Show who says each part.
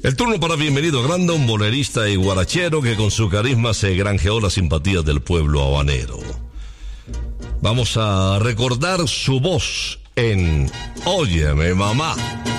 Speaker 1: El turno para Bienvenido Granda, un bolerista y guarachero que con su carisma se granjeó las simpatías del pueblo habanero. Vamos a recordar su voz en Óyeme Mamá.